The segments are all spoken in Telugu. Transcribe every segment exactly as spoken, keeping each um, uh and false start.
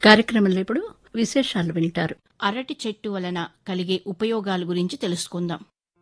కార్యక్రమంలో ఇప్పుడు విశేషాలు వింటారు. అరటి చెట్టు వలన కలిగే ఉపయోగాల గురించి తెలుసుకుందాం.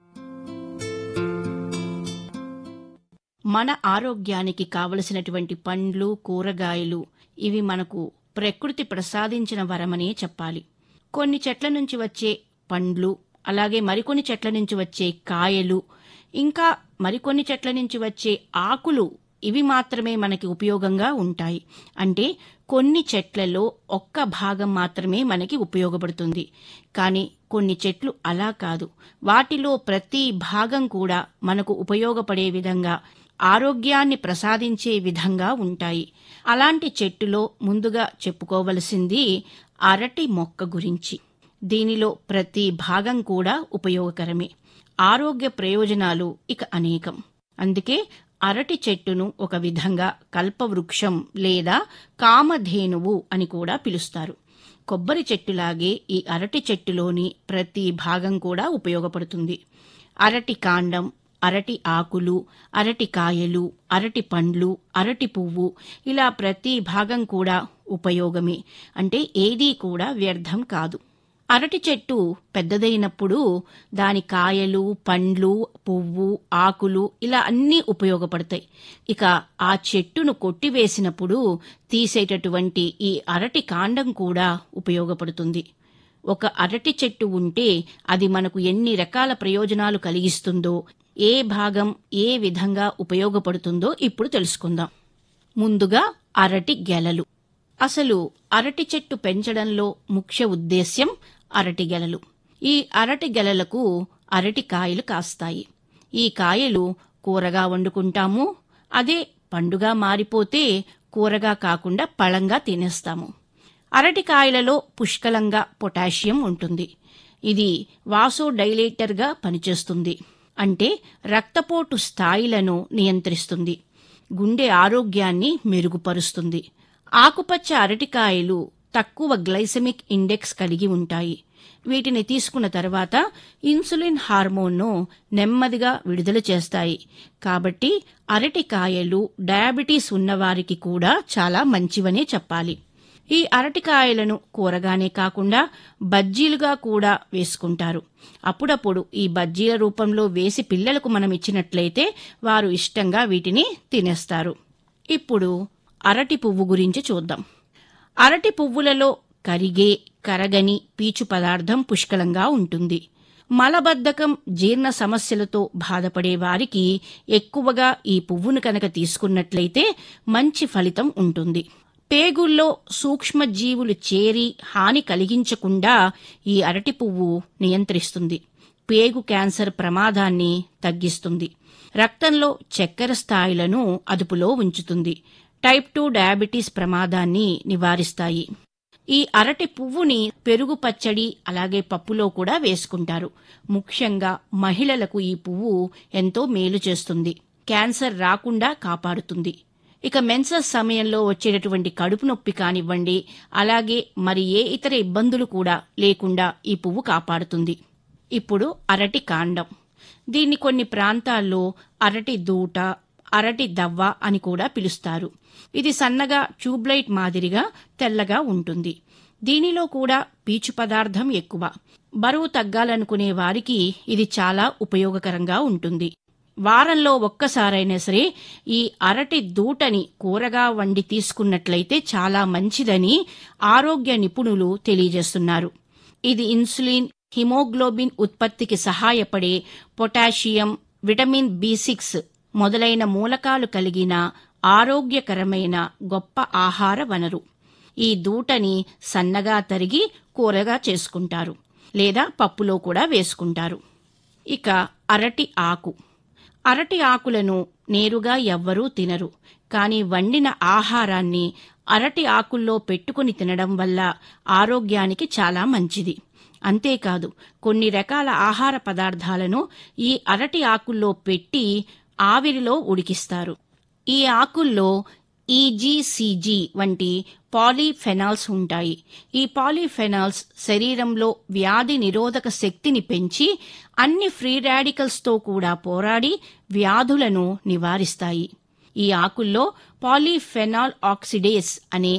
మన ఆరోగ్యానికి కావలసినటువంటి పండ్లు, కూరగాయలు ఇవి మనకు ప్రకృతి ప్రసాదించిన వరమనే చెప్పాలి. కొన్ని చెట్ల నుంచి వచ్చే పండ్లు, అలాగే మరికొన్ని చెట్ల నుంచి వచ్చే కాయలు, ఇంకా మరికొన్ని చెట్ల నుంచి వచ్చే ఆకులు ఇవి మాత్రమే మనకి ఉపయోగంగా ఉంటాయి. అంటే కొన్ని చెట్లలో ఒక్క భాగం మాత్రమే మనకి ఉపయోగపడుతుంది. కానీ కొన్ని చెట్లు అలా కాదు. వాటిలో ప్రతి భాగం కూడా మనకు ఉపయోగపడే విధంగా, ఆరోగ్యాన్ని ప్రసాదించే విధంగా ఉంటాయి. అలాంటి చెట్టులో ముందుగా చెప్పుకోవలసింది అరటి మొక్క గురించి. దీనిలో ప్రతి భాగం కూడా ఉపయోగకరమే. ఆరోగ్య ప్రయోజనాలు ఇక అనేకం. అందుకే అరటి చెట్టును ఒక విధంగా కల్పవృక్షం లేదా కామధేనువు అని కూడా పిలుస్తారు. కొబ్బరి చెట్టులాగే ఈ అరటి చెట్టులోని ప్రతి భాగం కూడా ఉపయోగపడుతుంది. అరటి కాండం, అరటి ఆకులు, అరటి కాయలు, అరటి పండ్లు, అరటి పువ్వు ఇలా ప్రతి భాగం కూడా ఉపయోగమే. అంటే ఏదీ కూడా వ్యర్థం కాదు. అరటి చెట్టు పెద్దదైనప్పుడు దాని కాయలు, పండ్లు, పువ్వు, ఆకులు ఇలా అన్నీ ఉపయోగపడతాయి. ఇక ఆ చెట్టును కొట్టివేసినప్పుడు తీసేటటువంటి ఈ అరటి కాండం కూడా ఉపయోగపడుతుంది. ఒక అరటి చెట్టు ఉంటే అది మనకు ఎన్ని రకాల ప్రయోజనాలు కలిగిస్తుందో, ఏ భాగం ఏ విధంగా ఉపయోగపడుతుందో ఇప్పుడు తెలుసుకుందాం. ముందుగా అరటి గెలలు. అసలు అరటి చెట్టు పెంచడంలో ముఖ్య ఉద్దేశ్యం అరటి గెలలు. ఈ అరటి గెలలకు అరటి కాయలు కాస్తాయి. ఈ కాయలు కూరగా వండుకుంటాము. అదే పండుగా మారిపోతే కూరగా కాకుండా పళంగా తినేస్తాము. అరటికాయలలో పుష్కలంగా పొటాషియం ఉంటుంది. ఇది వాసోడైలేటర్గా పనిచేస్తుంది. అంటే రక్తపోటు స్థాయిలను నియంత్రిస్తుంది. గుండె ఆరోగ్యాన్ని మెరుగుపరుస్తుంది. ఆకుపచ్చ అరటికాయలు తక్కువ గ్లైసెమిక్ ఇండెక్స్ కలిగి ఉంటాయి. వీటిని తీసుకున్న తర్వాత ఇన్సులిన్ హార్మోన్ను నెమ్మదిగా విడుదల చేస్తాయి. కాబట్టి అరటికాయలు డయాబెటీస్ ఉన్నవారికి కూడా చాలా మంచివనే చెప్పాలి. ఈ అరటికాయలను కూరగానే కాకుండా బజ్జీలుగా కూడా వేసుకుంటారు. అప్పుడప్పుడు ఈ బజ్జీల రూపంలో వేసి పిల్లలకు మనం ఇచ్చినట్లయితే వారు ఇష్టంగా వీటిని తినేస్తారు. ఇప్పుడు అరటి పువ్వు గురించి చూద్దాం. అరటి పువ్వులలో కరిగే, కరగని పీచు పదార్థం పుష్కలంగా ఉంటుంది. మలబద్ధకం, జీర్ణ సమస్యలతో బాధపడే వారికి ఎక్కువగా ఈ పువ్వును కనుక తీసుకున్నట్లయితే మంచి ఫలితం ఉంటుంది. పేగుల్లో సూక్ష్మజీవులు చేరి హాని కలిగించకుండా ఈ అరటి పువ్వు నియంత్రిస్తుంది. పేగు క్యాన్సర్ ప్రమాదాన్ని తగ్గిస్తుంది. రక్తంలో చక్కెర స్థాయిలను అదుపులో ఉంచుతుంది. టైప్ టూ డయాబెటీస్ ప్రమాదాన్ని నివారిస్తాయి. ఈ అరటి పువ్వుని పెరుగు పచ్చడి అలాగే పప్పులో కూడా వేసుకుంటారు. ముఖ్యంగా మహిళలకు ఈ పువ్వు ఎంతో మేలు చేస్తుంది. క్యాన్సర్ రాకుండా కాపాడుతుంది. ఇక మెన్సెస్ సమయంలో వచ్చేటటువంటి కడుపు నొప్పి కానివ్వండి, అలాగే మరి ఏ ఇతర ఇబ్బందులు కూడా లేకుండా ఈ పువ్వు కాపాడుతుంది. ఇప్పుడు అరటి కాండం. దీన్ని కొన్ని ప్రాంతాల్లో అరటి దూట, అరటి దవ్వ అని కూడా పిలుస్తారు. ఇది సన్నగా ట్యూబ్లైట్ మాదిరిగా తెల్లగా ఉంటుంది. దీనిలో కూడా పీచు పదార్థం ఎక్కువ. బరువు తగ్గాలనుకునే వారికి ఇది చాలా ఉపయోగకరంగా ఉంటుంది. వారంలో ఒక్కసారైనా సరే ఈ అరటి దూటని కూరగా వండి తీసుకున్నట్లయితే చాలా మంచిదని ఆరోగ్య నిపుణులు తెలియజేస్తున్నారు. ఇది ఇన్సులిన్, హిమోగ్లోబిన్ ఉత్పత్తికి సహాయపడే పొటాషియం, విటమిన్ బి సిక్స్ మొదలైన మూలకాలు కలిగిన ఆరోగ్యకరమైన గొప్ప ఆహార వనరు. ఈ దూటని సన్నగా తరిగి కూరగా చేసుకుంటారు లేదా పప్పులో కూడా వేసుకుంటారు. ఇక అరటి ఆకు. అరటి ఆకులను నేరుగా ఎవ్వరూ తినరు. కానీ వండిన ఆహారాన్ని అరటి ఆకుల్లో పెట్టుకుని తినడం వల్ల ఆరోగ్యానికి చాలా మంచిది. అంతేకాదు కొన్ని రకాల ఆహార పదార్థాలను ఈ అరటి ఆకుల్లో పెట్టి ఆవిరిలో ఉడికిస్తారు. ఈ ఆకుల్లో ఈజీసీజీ వంటి పాలీఫెనాల్స్ ఉంటాయి. ఈ పాలీఫెనాల్స్ శరీరంలో వ్యాధి నిరోధక శక్తిని పెంచి అన్ని ఫ్రీ రాడికల్స్తో కూడా పోరాడి వ్యాధులను నివారిస్తాయి. ఈ ఆకుల్లో పాలీఫెనాల్ ఆక్సిడేస్ అనే